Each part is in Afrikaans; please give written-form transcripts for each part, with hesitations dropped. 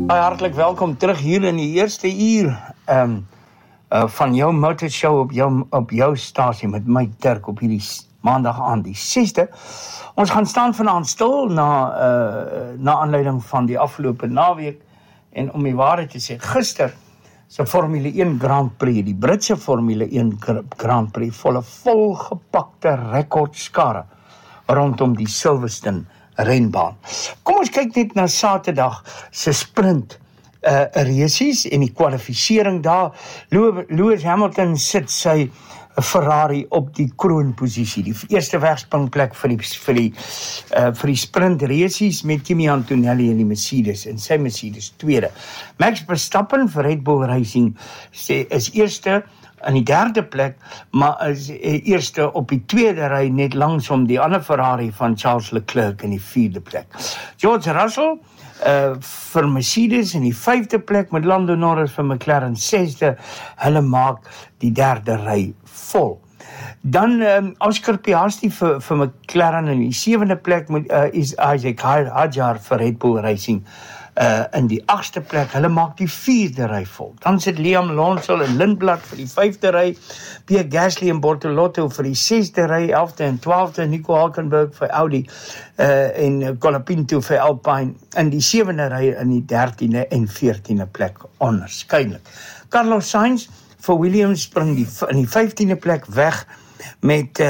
Hartlik welkom terug hier in die eerste uur van jou motorshow op jou stasie met my Dirk op hierdie maandag aan die 6de. Ons gaan staan vanaand stil na aanleiding van die afgelope naweek en om die waarheid te sê, gister se Formule 1 Grand Prix, die Britse Formule 1 Grand Prix, volgepakte rekordskare rondom die Silverstone renbaan. Kom ons kyk net na Saterdag se sprint races en die kwalifisering daar. Lewis Hamilton sit sy Ferrari op die kroonposisie, die eerste wegspringplek vir die sprint races met Kimi Antonelli en die Mercedes en sy Mercedes tweede. Max Verstappen vir Red Bull Racing is eerste in die derde plek, maar is eerste op die tweede ry net langsom die ander Ferrari van Charles Leclerc in die vierde plek. George Russell vir Mercedes in die vijfde plek met Lando Norris vir McLaren sesde, hulle maak die derde ry vol. Dan Oscar Piastri vir McLaren in die sewende plek is Isaac Hadjar vir Red Bull Racing in die 8ste plek, hulle maak die 4de ry vol. Dan sit Liam Lawson en Lindblad vir die 5de ry, Pierre Gasly en Bortolotto vir die 6de ry, 11de en 12de, Nico Hülkenberg vir Audi en Colapinto vir Alpine in die 7de ry in die 13de en 14de plek onderskeidelik. Carlos Sainz vir Williams spring in die 15de plek weg met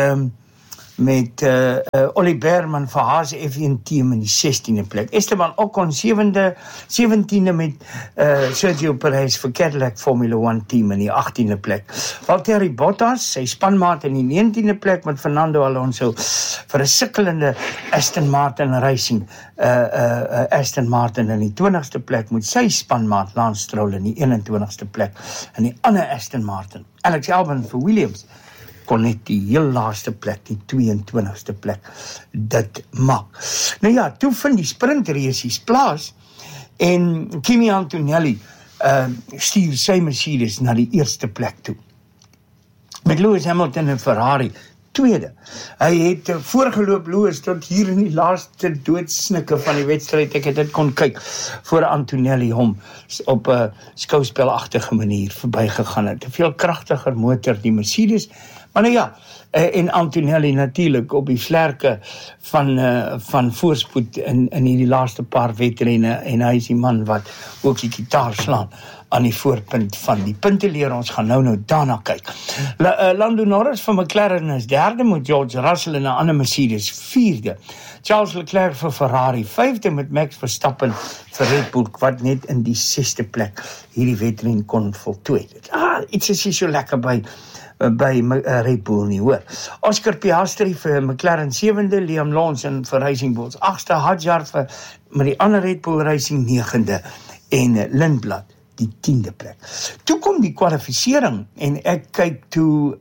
Ollie Behrman vir Haas F1 team in die 16de plek. Esteban Ocon 17de met Sergio Perez vir Cadillac Formula 1 team in die 18de plek. Valtteri Bottas, sy spanmaat in die 19de plek met Fernando Alonso vir 'n sukkelende Aston Martin Racing. Aston Martin in die 20ste plek met sy spanmaat Lance Stroll in die 21ste plek. En die ander Aston Martin, Alex Albon vir Williams, kon net die heel laaste plek, die 22ste plek, dit maak. Nou ja, toe vind die sprintraces plaas, en Kimi Antonelli stuur sy Mercedes na die eerste plek toe. Met Lewis Hamilton en Ferrari, tweede. Hy het voorgeloop Lewis tot hier in die laaste doodsnikke van die wedstryd, ek het dit kon kyk, voor Antonelli hom op 'n skouspelagtige manier verbygegaan het. 'n Veel kragtiger motor die Mercedes, maar nou ja, en Antonelli natuurlik op die vlerke van voorspoed in hierdie laaste paar wedrenne, en hy is die man wat ook die gitaar slaan aan die voorpunt van die punteleer. Ons gaan nou daarna kyk. Lando Norris van McLaren is derde met George Russell en 'n ander Mercedes vierde. Charles Leclerc vir Ferrari vijfde met Max Verstappen vir Red Bull wat net in die 6ste plek hierdie wedren kon voltooi. Iets is hier so lekker by Red Bull nie, hoor. Oscar Piastri vir McLaren 7de, Liam Lawson vir Racing Bulls 8ste, Hadjar met die ander Red Bull Racing 9de en Lindblad die 10de plek. Toe kom die kwalifisering en ek kyk toe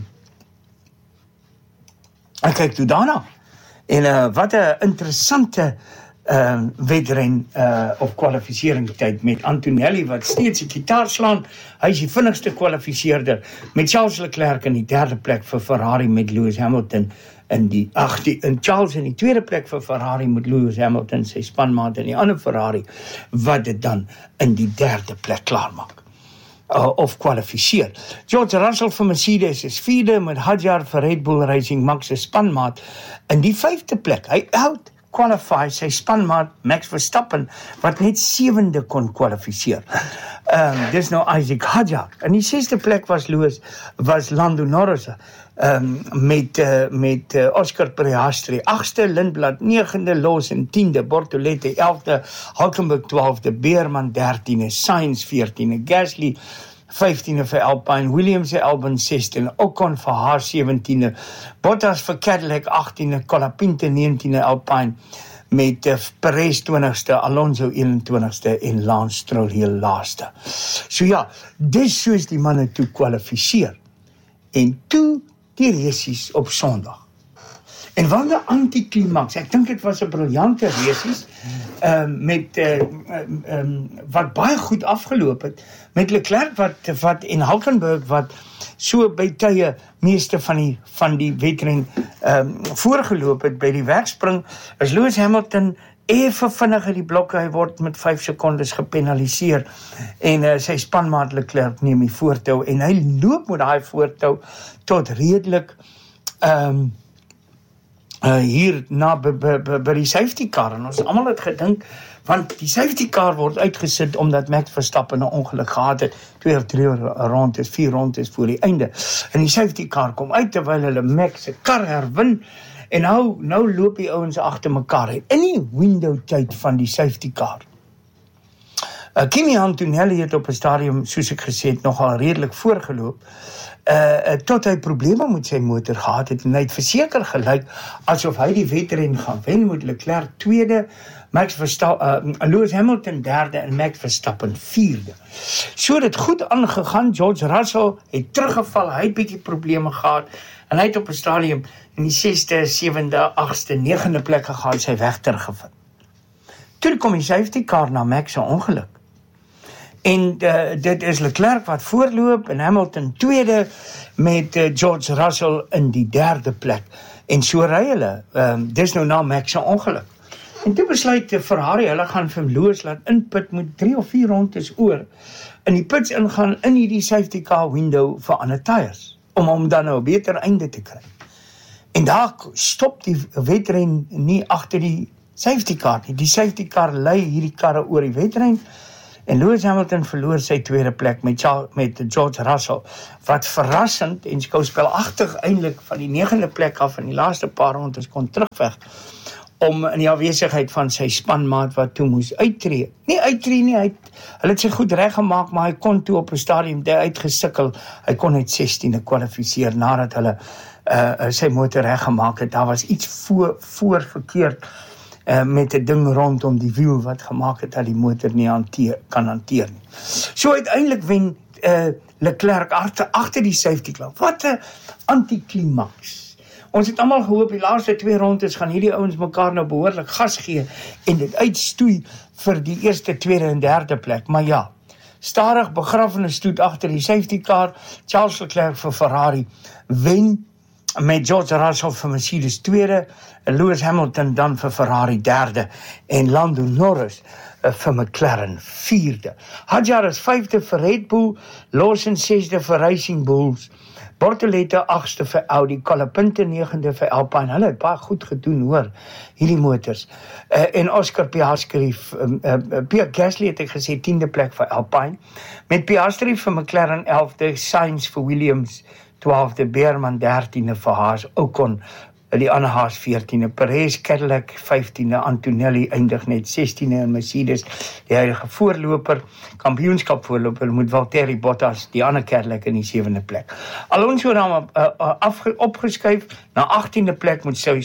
daarna. En wat 'n interessante wedren op kwalifiseringstyd met Antonelli wat steeds die gitaar slaan. Hy is die vinnigste kwalifiseerder met Charles Leclerc in die derde plek vir Ferrari met Lewis Hamilton en Charles in die tweede plek vir Ferrari met Lewis Hamilton, sy spanmaat in die ander Ferrari wat dit dan in die derde plek klaarmaak. Of kwalifiseer. George Russell vir Mercedes is vierde met Hadjar vir Red Bull Racing, Max se spanmaat in die 5de plek. Hy qualify sy spanmaat Max Verstappen wat net 7de kon kwalifiseer. Dis nou Isaac Hadjar. In die 6de plek was Lando Norris met Oscar Piastri 8ste, Lindblad 9de, Lawson 10de, Bortoletti 11de, Hülkenberg 12de, Behrman 13de, Sainz 14de, Gasly 15de vir Alpine, Williams vir Albon 16de, Ocon vir Haas 17de, Bottas vir Cadillac 18de, Colapinto 19de Alpine, met Perez 20ste, Alonso 21ste en Lance Stroll heel laaste. So ja, dis soos die manne toe kwalifiseer. En toe die races op Sondag. En wat 'n antiklimaks. Ek dink dit was 'n briljante races wat baie goed afgeloop het met Leclerc wat en Hülkenberg wat so by tye meeste van die wedren voorgeloop het by die wegspring is Lewis Hamilton effe vinnig uit die blokke, hy word met 5 sekondes gepenaliseer en sy spanmaat Leclerc neem die voortou en hy loop met daai voortou tot redelik hier na by die safety car en ons almal het gedink want die safety car word uitgesit omdat Max Verstappen 'n ongeluk gehad het 2 of 3 rondes, 4 rondes voor die einde en die safety car kom uit terwyl hulle Max se kar herwin en nou loop die ouens agter mekaar in die window tyd van die safety car. Kimi Antonelli het op 'n stadium, soos ek gesê het, nogal redelik voorgeloop, tot hy probleme met sy motor gehad het en hy het verseker gelyk asof hy die wedren gaan wen met Leclerc tweede, Lewis Hamilton derde en Max Verstappen vierde. So het dit goed aangegaan, George Russell het teruggeval, hy het bietjie probleme gehad en hy het op 'n stadium in die 6de, 7de, 8ste, 9de plek gegaan, sy weg teruggevind. Toe kom die safety car na Max se ongeluk. En dit is Leclerc wat voorloop en Hamilton tweede met George Russell in die 3de plek. En so ry hulle, dis nou na Max se ongeluk. En toe besluit Ferrari, hulle gaan vir Lewis laat input met 3 of 4 rondes oor. In die pits ingaan in hierdie safety car window vir ander tyres, om dan nou 'n beter einde te kry. En daar stop die wedren nie agter die safety car nie. Die safety car lei hierdie karre oor die wedren en Lewis Hamilton verloor sy tweede plek met George Russell, wat verrassend en skouspelagtig eintlik van die 9de plek af in die laaste paar rondes kon terugveg om in die afwesigheid van sy spanmaat wat toe moes uittreë. Nie uittreë nie, hulle het sy goed reggemaak, maar hy kon toe op 'n stadium uitgesikkel. Hy kon net 16de kwalifiseer nadat hulle sy motor reggemaak het. Daar was iets voor verkeerd met 'n ding rondom die wiel wat gemaak het dat die motor nie kan hanteer nie. So uiteindelik wen Leclerc agter die safety car. Wat 'n antiklimaks. Ons het almal gehoop die laaste 2 rondes gaan hierdie ouens mekaar nou behoorlik gas gee en dit uitstoei vir die eerste, tweede en derde plek. Maar ja, stadig begrafenisstoet agter die safety car, Charles Leclerc vir Ferrari wen met George Russell vir Mercedes tweede, Lewis Hamilton dan vir Ferrari derde en Lando Norris vir McLaren vierde. Hadjar is 5de vir Red Bull, Lawson 6de vir Racing Bulls, Bortoleto 8ste vir Audi, Colapinto 9de vir Alpine. Hulle het baie goed gedoen hoor, hierdie motors. En Oscar Piastri, Pierre Gasly het ek gesê 10de plek vir Alpine, met Piastri vir McLaren 11de, Sainz vir Williams 12de, Beerman 13de vir Haas, Ocon die ander Haas 14de, Perez Cadillac 15de, Antonelli eindig net 16de en Mercedes, die huidige voorloper, kampioenskap voorloper, moet Valtteri Bottas, die ander Cadillac in die 7de plek. Alonso dan opgeskuif na 18de plek met sy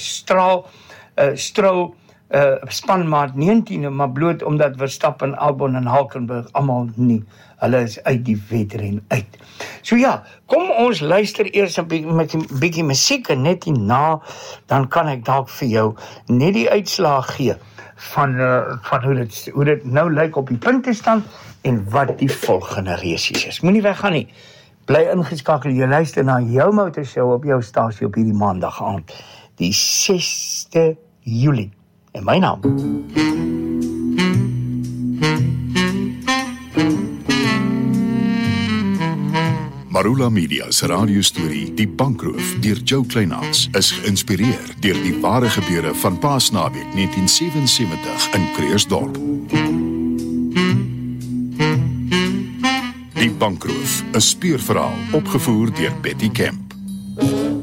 Stroll spanmaat 19de, maar bloot omdat Verstappen, Albon en Hulkenberg almal nie. Hulle is uit die wedren uit. So ja, kom ons luister eers met 'n bietjie musiek en net hierna, dan kan ek dalk vir jou net die uitslaag gee van hoe dit nou lyk op die puntestand en wat die volgende resies is. Moenie weggaan nie. Bly ingeskakel, jy luister na jou motorshow op jou stasie op hierdie maandag aand, die 6de Julie. En my naam Marula Media se radiostorie Die Bankroof deur Joe Kleinhans is geïnspireer deur die ware gebeure van Paasnaweek 1977 in Kreersdorp. Die Bankroof, 'n speurverhaal opgevoer deur Betty Kemp.